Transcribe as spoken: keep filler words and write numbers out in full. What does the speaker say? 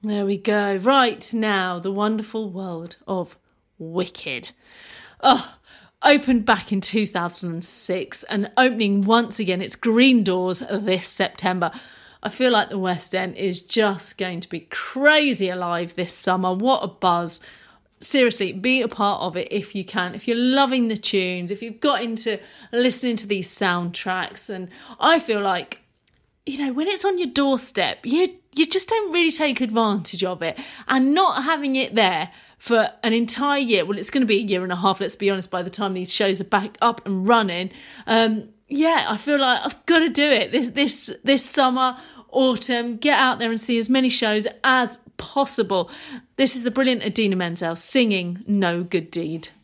There we go. Right now, the wonderful world of Wicked. Oh, opened back in two thousand six and opening once again its green doors this September. I feel like the West End is just going to be crazy alive this summer. What a buzz. Seriously, be a part of it if you can. If you're loving the tunes, if you've got into listening to these soundtracks. And I feel like, you know, when it's on your doorstep, you you just don't really take advantage of it. And not having it there for an entire year, well, it's going to be a year and a half, let's be honest, by the time these shows are back up and running. Um, yeah, I feel like I've got to do it this this this summer, autumn. Get out there and see as many shows as possible. This is the brilliant Idina Menzel singing No Good Deed.